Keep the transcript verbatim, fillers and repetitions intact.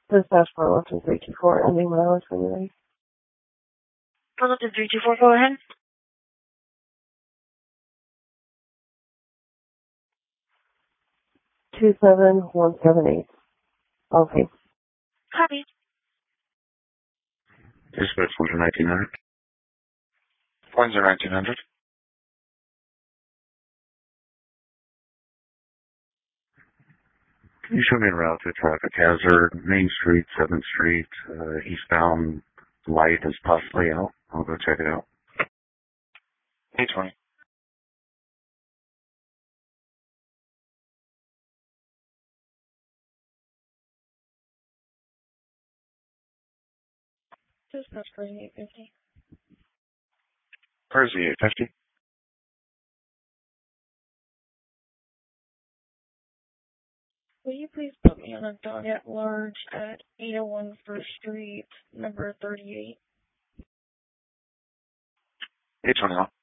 Dispatch for Lifton three two four, ending mileage when you're ready. For Lifton three two four, go ahead. two seven one seven eight. Okay. Copy. Dispatch one zero nineteen hundred. one zero nineteen hundred. Can you show me a route to a traffic hazard? Main Street, seventh Street, uh, eastbound light is possibly out. I'll go check it out. eight twenty. Dispatch for eight fifty. Where's the eight fifty? Will you please put me on a dog at large at eight oh one First Street, number thirty-eight? eight twenty-one.